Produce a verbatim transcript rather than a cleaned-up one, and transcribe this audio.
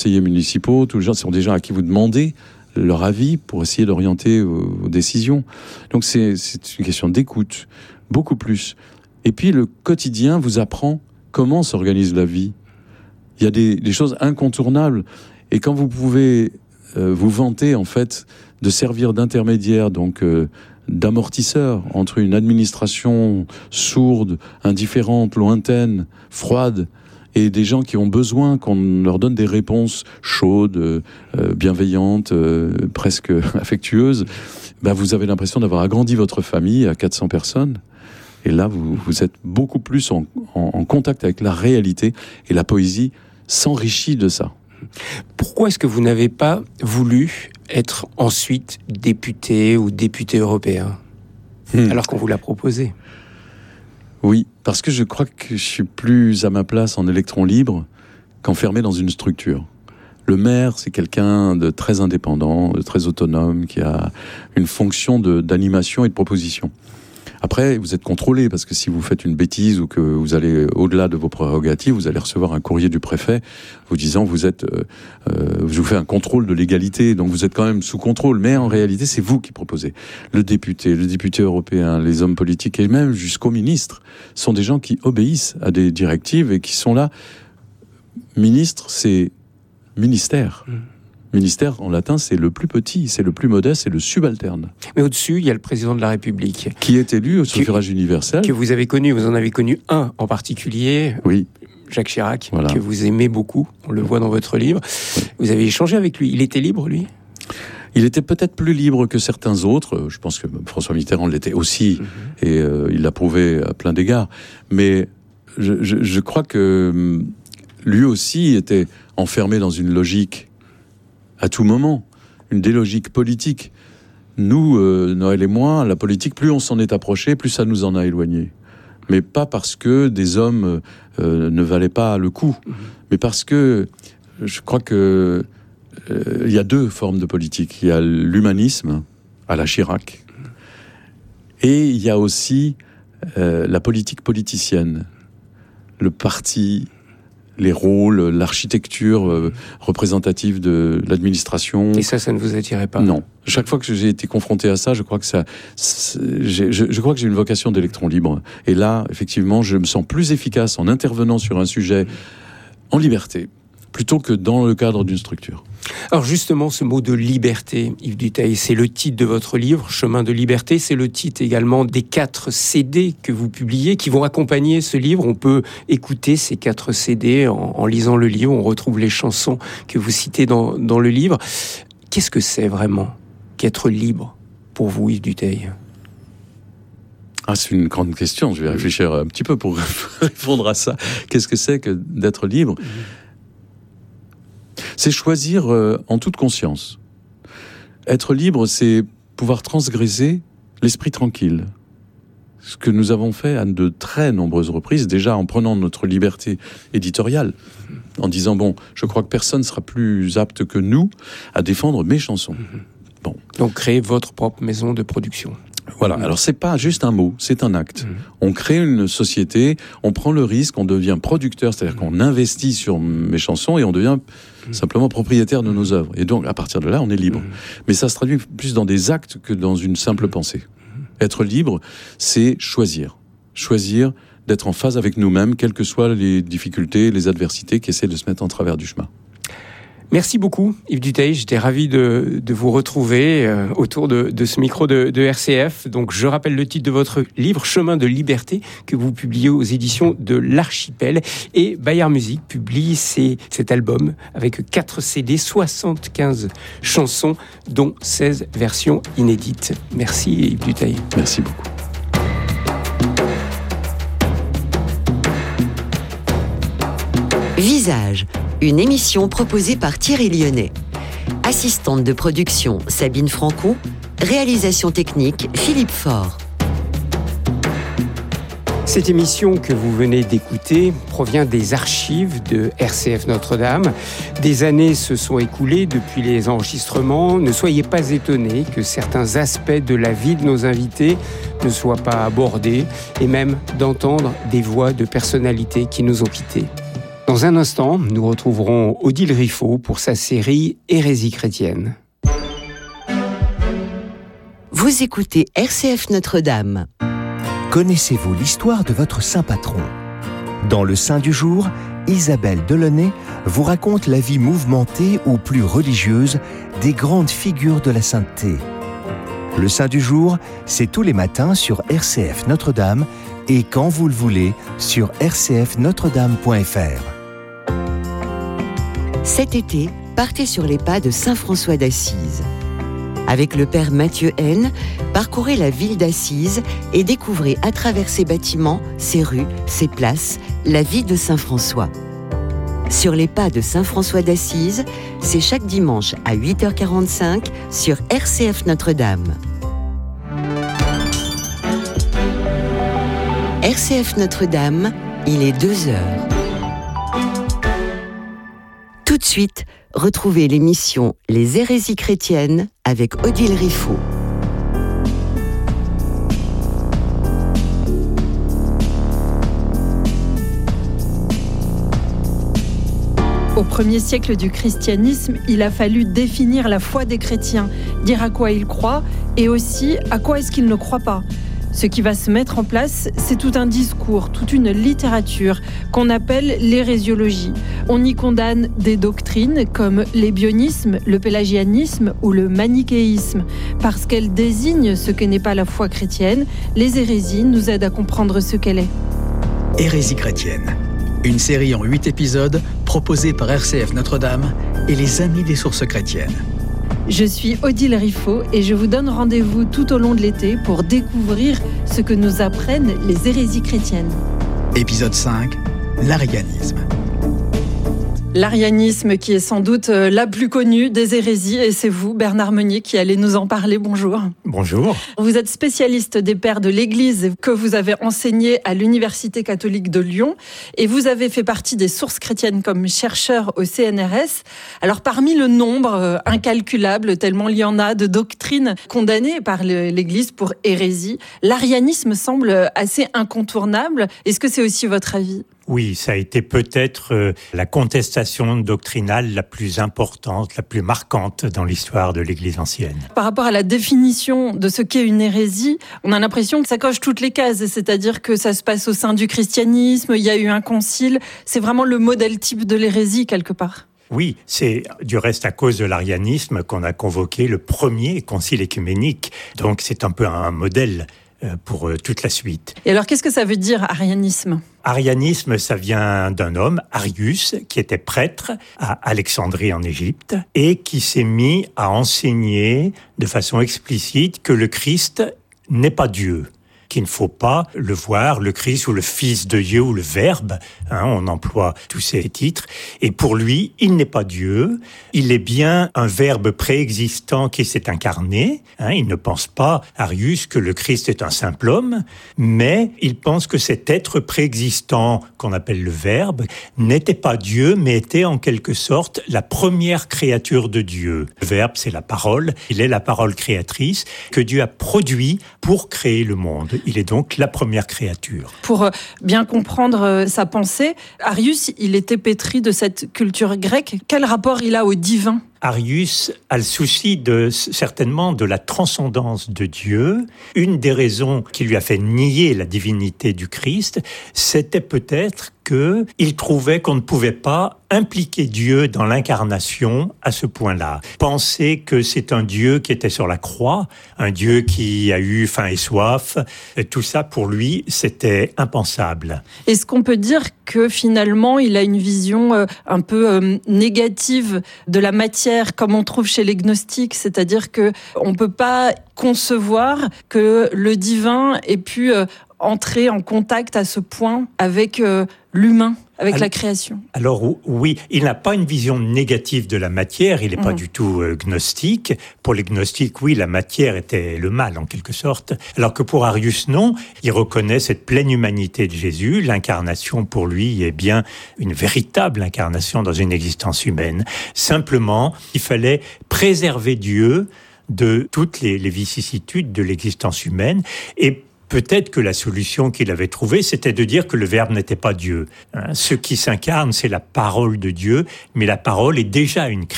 conseillers municipaux, tous les gens, ce sont des gens à qui vous demandez leur avis pour essayer d'orienter vos, vos décisions. Donc c'est, c'est une question d'écoute, beaucoup plus. Et puis le quotidien vous apprend comment s'organise la vie. Il y a des, des choses incontournables. Et quand vous pouvez euh, vous vanter, en fait, de servir d'intermédiaire, donc euh, d'amortisseur entre une administration sourde, indifférente, lointaine, froide, et des gens qui ont besoin qu'on leur donne des réponses chaudes, euh, bienveillantes, euh, presque affectueuses, ben vous avez l'impression d'avoir agrandi votre famille à quatre cents personnes. Et là, vous, vous êtes beaucoup plus en, en, en contact avec la réalité, et la poésie s'enrichit de ça. Pourquoi est-ce que vous n'avez pas voulu être ensuite député ou député européen, hmm. alors qu'on vous l'a proposé ? Oui, parce que je crois que je suis plus à ma place en électron libre qu'enfermé dans une structure. Le maire, c'est quelqu'un de très indépendant, de très autonome, qui a une fonction de, d'animation et de proposition. Après, vous êtes contrôlé, parce que si vous faites une bêtise ou que vous allez au-delà de vos prérogatives, vous allez recevoir un courrier du préfet vous disant vous êtes, euh, euh, je vous fais un contrôle de légalité, donc vous êtes quand même sous contrôle. Mais en réalité, c'est vous qui proposez. Le député, le député européen, les hommes politiques et même jusqu'aux ministres sont des gens qui obéissent à des directives et qui sont là. Ministre, c'est ministère. Mmh. Ministère, en latin, c'est le plus petit, c'est le plus modeste, c'est le subalterne. Mais au-dessus, il y a le président de la République. Qui est élu au suffrage universel. Que vous avez connu, vous en avez connu un en particulier. Oui. Jacques Chirac, voilà. Que vous aimez beaucoup, on le voit dans votre livre. Oui. Vous avez échangé avec lui, il était libre, lui ? Il était peut-être plus libre que certains autres. Je pense que François Mitterrand l'était aussi, mmh. et euh, il l'a prouvé à plein d'égards. Mais je, je, je crois que lui aussi était enfermé dans une logique à tout moment, une délogique politique. Nous, euh, Noël et moi, la politique, plus on s'en est approché, plus ça nous en a éloignés. Mais pas parce que des hommes euh, ne valaient pas le coup, mmh. mais parce que je crois que euh, il y a deux formes de politique. Il y a l'humanisme, à la Chirac, et il y a aussi euh, la politique politicienne, le parti, les rôles, l'architecture euh, représentative de l'administration. Et ça, ça ne vous attirait pas ? Non. Chaque fois que j'ai été confronté à ça, je crois que ça, j'ai, je, je crois que j'ai une vocation d'électron libre. Et là, effectivement, je me sens plus efficace en intervenant sur un sujet en liberté, plutôt que dans le cadre d'une structure. Alors justement, ce mot de liberté, Yves Dutheil, c'est le titre de votre livre, Chemin de liberté, c'est le titre également des quatre C D que vous publiez, qui vont accompagner ce livre. On peut écouter ces quatre C D en, en lisant le livre, on retrouve les chansons que vous citez dans, dans le livre. Qu'est-ce que c'est vraiment qu'être libre pour vous, Yves Dutheil ? Ah, c'est une grande question, je vais réfléchir un petit peu pour répondre à ça. Qu'est-ce que c'est que d'être libre ? C'est choisir euh, en toute conscience. Être libre, c'est pouvoir transgresser l'esprit tranquille. Ce que nous avons fait à de très nombreuses reprises, déjà en prenant notre liberté éditoriale, en disant, bon, je crois que personne ne sera plus apte que nous à défendre mes chansons. Bon. Donc créer votre propre maison de production. Voilà, alors c'est pas juste un mot, c'est un acte. Mmh. On crée une société, on prend le risque, on devient producteur, c'est-à-dire qu'on investit sur mes chansons et on devient mmh. simplement propriétaire de nos œuvres. Et donc, à partir de là, on est libre. Mmh. Mais ça se traduit plus dans des actes que dans une simple pensée. Mmh. Être libre, c'est choisir. Choisir d'être en phase avec nous-mêmes, quelles que soient les difficultés, les adversités qui essaient de se mettre en travers du chemin. Merci beaucoup, Yves Dutheil. J'étais ravi de, de vous retrouver euh, autour de, de ce micro de, de R C F. Donc, je rappelle le titre de votre livre, Chemin de liberté, que vous publiez aux éditions de l'Archipel. Et Bayard Musique publie ces, cet album avec quatre C D, soixante-quinze chansons, dont seize versions inédites. Merci, Yves Dutheil. Merci beaucoup. Visage, une émission proposée par Thierry Lyonnais. Assistante de production, Sabine Franco. Réalisation technique, Philippe Faure. Cette émission que vous venez d'écouter provient des archives de R C F Notre-Dame. Des années se sont écoulées depuis les enregistrements. Ne soyez pas étonnés que certains aspects de la vie de nos invités ne soient pas abordés et même d'entendre des voix de personnalités qui nous ont quittés. Dans un instant, nous retrouverons Odile Riffaut pour sa série Hérésie chrétienne. Vous écoutez R C F Notre-Dame. Connaissez-vous l'histoire de votre saint patron ? Dans le Saint du jour, Isabelle Delaunay vous raconte la vie mouvementée ou plus religieuse des grandes figures de la sainteté. Le Saint du jour, c'est tous les matins sur R C F Notre-Dame et quand vous le voulez sur r c f notre dame point f r. Cet été, partez sur les pas de saint François d'Assise. Avec le père Mathieu Haine, parcourez la ville d'Assise et découvrez à travers ses bâtiments, ses rues, ses places, la vie de saint François. Sur les pas de saint François d'Assise, c'est chaque dimanche à huit heures quarante-cinq sur R C F Notre-Dame. R C F Notre-Dame, il est deux heures. Tout de suite, retrouvez l'émission Les hérésies chrétiennes avec Odile Riffaut. Au premier siècle du christianisme, il a fallu définir la foi des chrétiens, dire à quoi ils croient et aussi à quoi est-ce qu'ils ne croient pas. Ce qui va se mettre en place, c'est tout un discours, toute une littérature qu'on appelle l'hérésiologie. On y condamne des doctrines comme l'ébionisme, le pélagianisme ou le manichéisme. Parce qu'elles désignent ce que n'est pas la foi chrétienne, les hérésies nous aident à comprendre ce qu'elle est. Hérésie chrétienne, une série en huit épisodes proposée par R C F Notre-Dame et les Amis des sources chrétiennes. Je suis Odile Riffaut et je vous donne rendez-vous tout au long de l'été pour découvrir ce que nous apprennent les hérésies chrétiennes. Épisode cinq, l'arianisme. L'arianisme qui est sans doute la plus connue des hérésies et c'est vous, Bernard Meunier, qui allez nous en parler. Bonjour. Bonjour. Vous êtes spécialiste des pères de l'Église que vous avez enseigné à l'Université catholique de Lyon et vous avez fait partie des sources chrétiennes comme chercheur au C N R S. Alors parmi le nombre incalculable, tellement il y en a, de doctrines condamnées par l'Église pour hérésie, l'arianisme semble assez incontournable. Est-ce que c'est aussi votre avis ? Oui, ça a été peut-être euh, la contestation doctrinale la plus importante, la plus marquante dans l'histoire de l'Église ancienne. Par rapport à la définition de ce qu'est une hérésie, on a l'impression que ça coche toutes les cases, c'est-à-dire que ça se passe au sein du christianisme, il y a eu un concile, c'est vraiment le modèle type de l'hérésie quelque part. Oui, c'est du reste à cause de l'arianisme qu'on a convoqué le premier concile écuménique, donc c'est un peu un modèle pour toute la suite. Et alors, qu'est-ce que ça veut dire, arianisme ? Arianisme, ça vient d'un homme, Arius, qui était prêtre à Alexandrie en Égypte et qui s'est mis à enseigner de façon explicite que le Christ n'est pas Dieu, qu'il ne faut pas le voir, le Christ ou le Fils de Dieu ou le Verbe, hein, on emploie tous ces titres, et pour lui, il n'est pas Dieu, il est bien un Verbe préexistant qui s'est incarné, hein, il ne pense pas, Arius, que le Christ est un simple homme, mais il pense que cet être préexistant, qu'on appelle le Verbe, n'était pas Dieu, mais était en quelque sorte la première créature de Dieu. Le Verbe, c'est la parole, il est la parole créatrice que Dieu a produit pour créer le monde. Il est donc la première créature. Pour bien comprendre sa pensée, Arius, il était pétri de cette culture grecque. Quel rapport il a au divin ? Arius a le souci de, certainement de la transcendance de Dieu. Une des raisons qui lui a fait nier la divinité du Christ, c'était peut-être qu'il trouvait qu'on ne pouvait pas impliquer Dieu dans l'incarnation à ce point-là. Penser que c'est un Dieu qui était sur la croix, un Dieu qui a eu faim et soif, et tout ça pour lui, c'était impensable. Est-ce qu'on peut dire que finalement, il a une vision euh, un peu euh, négative de la matière, comme on trouve chez les gnostiques, c'est-à-dire que on peut pas concevoir que le divin ait pu euh, entrer en contact à ce point avec euh, l'humain, avec alors, la création. Alors oui, il n'a pas une vision négative de la matière, il n'est mmh. pas du tout euh, gnostique. Pour les gnostiques, oui, la matière était le mal en quelque sorte, alors que pour Arius, non, il reconnaît cette pleine humanité de Jésus, l'incarnation pour lui est bien une véritable incarnation dans une existence humaine. Simplement, il fallait préserver Dieu de toutes les, les vicissitudes de l'existence humaine et peut-être que la solution qu'il avait trouvée, c'était de dire que le Verbe n'était pas Dieu. Hein, ce qui s'incarne, c'est la parole de Dieu, mais la parole est déjà une création.